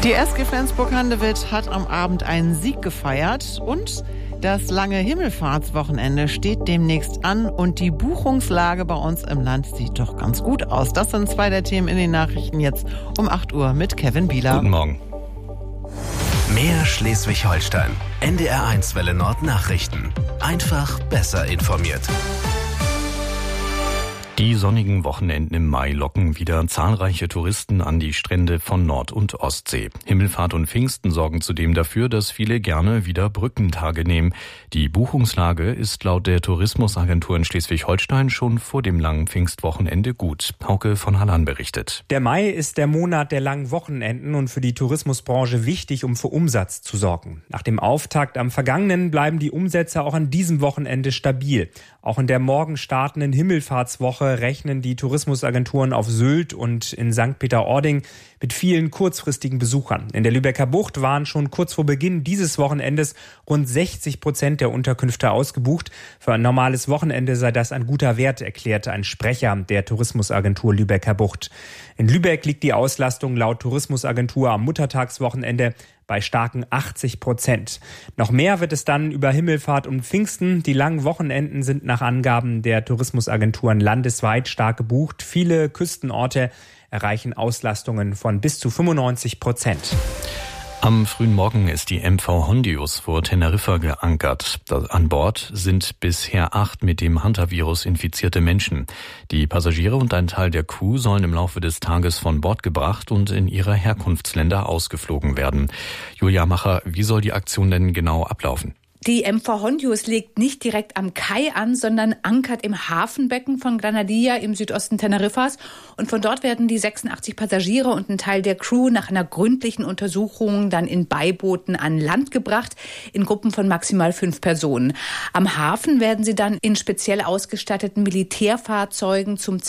Die SG Flensburg-Handewitt hat am Abend einen Sieg gefeiert und das lange Himmelfahrtswochenende steht demnächst an und die Buchungslage bei uns im Land sieht doch ganz gut aus. Das sind zwei der Themen in den Nachrichten jetzt um 8 Uhr mit Kevin Bieler. Guten Morgen. Mehr Schleswig-Holstein. NDR1 Welle Nord Nachrichten. Einfach besser informiert. Die sonnigen Wochenenden im Mai locken wieder zahlreiche Touristen an die Strände von Nord- und Ostsee. Himmelfahrt und Pfingsten sorgen zudem dafür, dass viele gerne wieder Brückentage nehmen. Die Buchungslage ist laut der Tourismusagentur in Schleswig-Holstein schon vor dem langen Pfingstwochenende gut. Hauke von Hallan berichtet. Der Mai ist der Monat der langen Wochenenden und für die Tourismusbranche wichtig, um für Umsatz zu sorgen. Nach dem Auftakt am vergangenen bleiben die Umsätze auch an diesem Wochenende stabil. Auch in der morgen startenden Himmelfahrtswoche rechnen die Tourismusagenturen auf Sylt und in St. Peter-Ording mit vielen kurzfristigen Besuchern. In der Lübecker Bucht waren schon kurz vor Beginn dieses Wochenendes rund 60% der Unterkünfte ausgebucht. Für ein normales Wochenende sei das ein guter Wert, erklärte ein Sprecher der Tourismusagentur Lübecker Bucht. In Lübeck liegt die Auslastung laut Tourismusagentur am Muttertagswochenende bei starken 80%. Noch mehr wird es dann über Himmelfahrt und Pfingsten. Die langen Wochenenden sind nach Angaben der Tourismusagenturen landesweit stark gebucht. Viele Küstenorte erreichen Auslastungen von bis zu 95%. Am frühen Morgen ist die MV Hondius vor Teneriffa geankert. An Bord sind bisher 8 mit dem Hantavirus infizierte Menschen. Die Passagiere und ein Teil der Crew sollen im Laufe des Tages von Bord gebracht und in ihre Herkunftsländer ausgeflogen werden. Julia Macher, wie soll die Aktion denn genau ablaufen? Die MV Hondius legt nicht direkt am Kai an, sondern ankert im Hafenbecken von Granadilla im Südosten Teneriffas. Und von dort werden die 86 Passagiere und ein Teil der Crew nach einer gründlichen Untersuchung dann in Beibooten an Land gebracht, in Gruppen von maximal 5 Personen. Am Hafen werden sie dann in speziell ausgestatteten Militärfahrzeugen zum